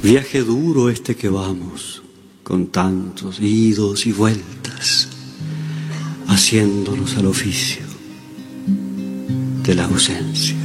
Viaje duro este que vamos, con tantos idos y vueltas, haciéndonos al oficio de la ausencia.